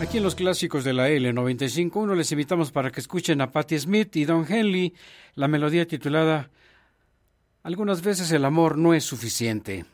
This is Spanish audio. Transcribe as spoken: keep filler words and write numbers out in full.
Aquí en los clásicos de la L noventa y cinco punto uno les invitamos para que escuchen a Patti Smith y Don Henley, la melodía titulada Algunas veces el amor no es suficiente.